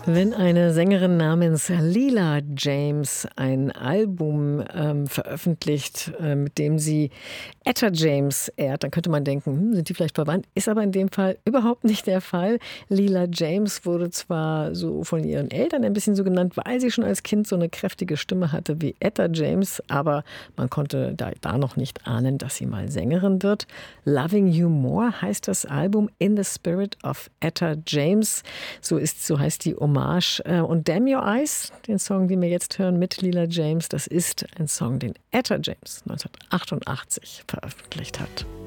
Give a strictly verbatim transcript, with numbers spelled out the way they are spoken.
Wenn eine Sängerin namens Leela James ein Album ähm, veröffentlicht, äh, mit dem sie Etta James ehrt, dann könnte man denken, hm, sind die vielleicht verwandt? Ist aber in dem Fall überhaupt nicht der Fall. Leela James wurde zwar so von ihren Eltern ein bisschen so genannt, weil sie schon als Kind so eine kräftige Stimme hatte wie Etta James, aber man konnte da, da noch nicht ahnen, dass sie mal Sängerin wird. Loving You More heißt das Album, In the Spirit of Etta James. So ist, so heißt die Hommage. Und Damn Your Eyes, den Song, den wir jetzt hören mit Leela James, das ist ein Song, den Etta James neunzehnhundertachtundachtzig veröffentlicht hat.